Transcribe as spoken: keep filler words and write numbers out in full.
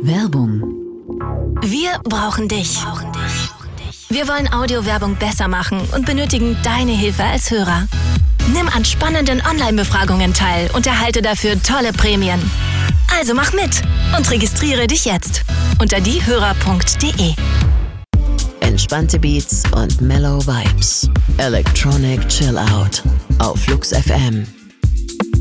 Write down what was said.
Werbung. Wir brauchen dich. Wir wollen Audiowerbung besser machen und benötigen deine Hilfe als Hörer. Nimm an spannenden Online-Befragungen teil und erhalte dafür tolle Prämien. Also mach mit und registriere dich jetzt unter diehörer punkt de. Entspannte Beats und mellow Vibes. Electronic Chill Out auf Flux F M.